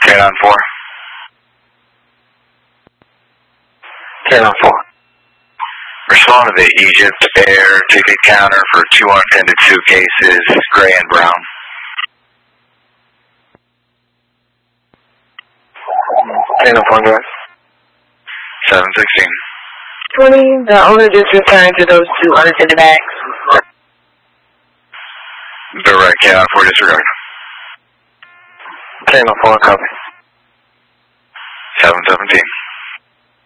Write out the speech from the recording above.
K-9-4. K-9-4. Respond to the Egypt Air ticket counter for 2 unattended suitcases, gray and brown. K-9-4, guys. 716. 20, the owner just returned to those 2 unattended bags. Direct K-9-4 disregard. K-9-4, copy. 717.